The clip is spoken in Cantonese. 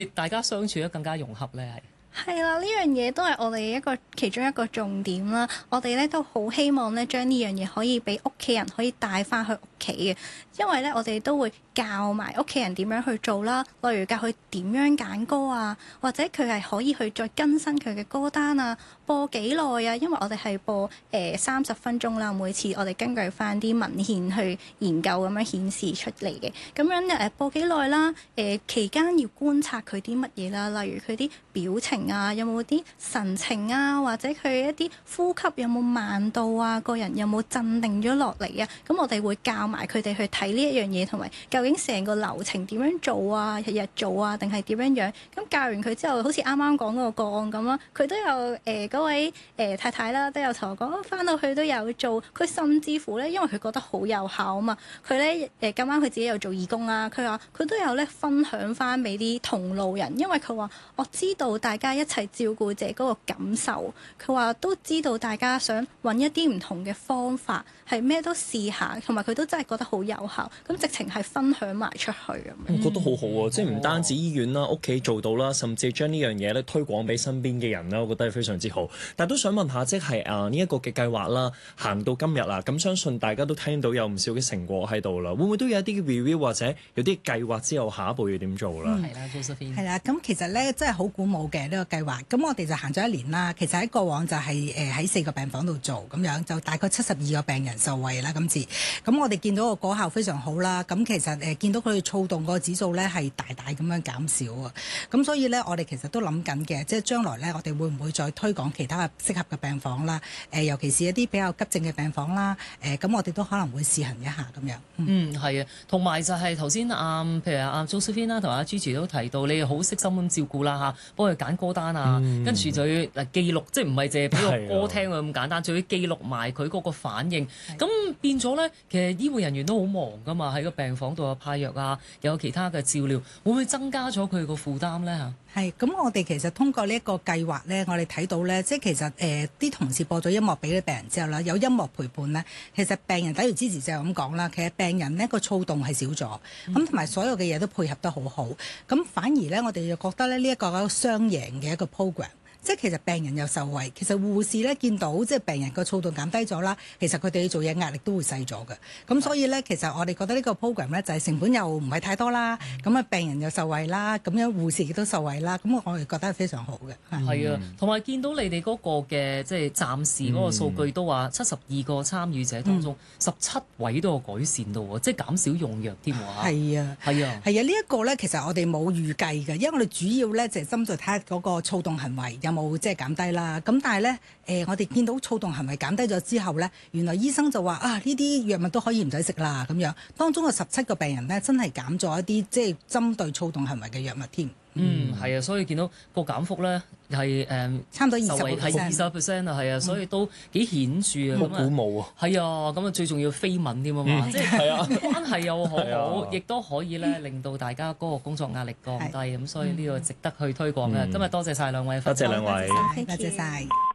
大家相處得更加融合咧？係。 係啦，呢樣嘢都係我哋其中一個重點啦。我哋咧都好希望咧將呢樣嘢可以俾屋企人可以帶翻去屋企嘅，因為咧我哋都會教埋屋企人點樣去做啦。例如教佢點樣揀歌啊，或者佢係可以去再更新佢嘅歌單啊，播幾耐啊？因為我哋係播30分鐘啦，每次我哋根據翻啲文獻去研究咁樣顯示出嚟嘅。咁樣播幾耐啦？期間要觀察佢啲乜嘢啦，例如佢啲表情啊，有冇啲神情啊，或者佢一啲呼吸有冇慢到啊，個人有冇鎮定咗落嚟啊？咁我哋會教埋佢哋去睇呢一樣嘢，同埋究竟成個流程點樣做啊，日日做啊，定係點樣樣？咁教完佢之後，好似啱啱講嗰個案咁啦，佢都有嗰位太太啦，都有同我講，翻到去都有做。佢甚至乎咧，因為佢覺得好有效啊嘛，佢咧咁啱佢自己有做義工啦，佢話佢都有咧分享翻俾啲同路人，因為佢話我知道大家一齊照顧者嗰個感受，佢話都知道大家想揾一啲唔同嘅方法，係咩都試下，同埋佢都真係覺得好有效，咁直情係分享埋出去咁樣。 我覺得好好喎，即係唔單止醫院啦、屋企做到啦，甚至將呢樣嘢咧推廣俾身邊嘅人啦，我覺得係非常之好。但係都想問下，即係呢一個嘅計劃啦，行到今日啦，咁相信大家都聽到有唔少嘅成果喺度啦，會唔會都有一啲 review 或者有啲計劃之後下一步要點做啦？ 係啦，Josephine。 係啦，咁其實咧真係好鼓舞嘅呢個計劃。咁我哋就行咗1年啦。其實喺過往就係喺4個病房度做咁樣，就大概72個病人受惠啦。今次咁我哋見到個果效非常好啦。咁其實見到佢哋躁動個指數咧係大大咁樣減少啊。咁所以咧我哋其實都諗緊嘅，即係將來咧我哋會唔會再推廣其他嘅適合嘅病房啦？尤其是一啲比較急症嘅病房啦。咁我哋都可能會試行一下咁樣。 係啊，同埋就係頭先譬如阿 Josephine 啦，同阿 Gigi 都提到，你好悉心咁照顧啦嚇，幫佢揀歌單啊，跟住就要記錄，即係唔係淨係俾個歌聽佢咁簡單，仲要記錄埋佢嗰個反應。咁變咗咧，其實醫護人員都好忙噶嘛，喺個病房度有派藥啊，又有其他嘅照料，會唔會增加咗佢個負擔咧嚇？ 係，咁我哋其實通過呢一個計劃咧，我哋睇到咧，即係其實啲同事播咗音樂俾啲病人之後啦，有音樂陪伴咧，其實病人等於之前就咁講啦，其實病人呢個躁動係少咗，咁同埋所有嘅嘢都配合得好好，咁反而咧我哋就覺得咧呢一個雙贏嘅一個 program。即係其實病人又受惠，其實護士咧見到即係病人個躁動減低咗啦，其實佢哋做嘢壓力都會細咗嘅。咁所以咧，其實我哋覺得呢個 program 咧就係成本又唔係太多啦，咁啊病人又受惠啦，咁樣護士亦都受惠啦，咁我哋覺得係非常好嘅。 係啊，同埋見到你哋嗰個嘅即係暫時嗰個數據都話72個參與者當中17位都有改善到喎，即係減少用藥添喎。 係啊，係啊，係啊，呢一個咧其實我哋冇預計嘅，因為我哋主要咧就係針對睇下嗰個躁動行為有冇即係減低啦？咁但係咧，我哋見到躁動行為減低咗之後咧，原來醫生就話啊，呢啲藥物都可以唔使食啦咁樣。當中嘅17個病人咧，真係減咗一啲即係針對躁動行為嘅藥物添。 係啊，所以見到個減幅咧係差唔多 20%，係20%啊，係啊，所以都幾顯著啊， 好鼓舞啊！ 係啊，咁啊最重要飛吻添啊嘛，即係關係又好，亦都可以咧令到大家嗰個工作壓力降低，咁所以呢個值得去推廣嘅。今日多謝晒兩位， 多謝兩位， 多謝晒。